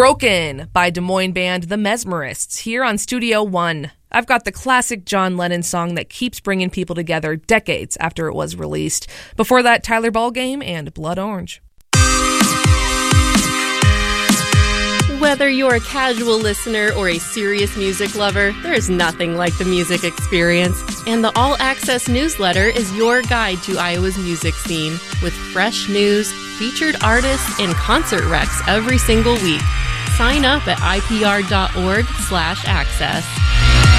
Broken by Des Moines band The Mesmerists here on Studio One. I've got the classic John Lennon song that keeps bringing people together decades after it was released. Before that, Tyler Ballgame and Blood Orange. Whether you're a casual listener or a serious music lover, there's nothing like the music experience. And the All Access newsletter is your guide to Iowa's music scene, with fresh news, featured artists, and concert recs every single week. Sign up at ipr.org/access.